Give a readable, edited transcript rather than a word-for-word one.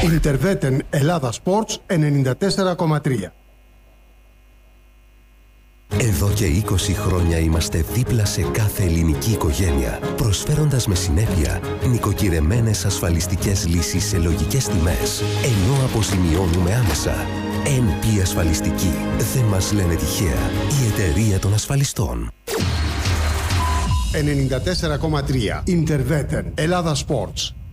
Interveten Ελλάδα Sports 94,3. Εδώ και 20 χρόνια είμαστε δίπλα σε κάθε ελληνική οικογένεια, προσφέροντας με συνέπεια νοικοκυρεμένες ασφαλιστικές λύσεις σε λογικές τιμές, ενώ αποζημιώνουμε άμεσα. NP Ασφαλιστική. Δεν μας λένε τυχαία. Η εταιρεία των ασφαλιστών. 94,3. Interveten Ελλάδα Sports.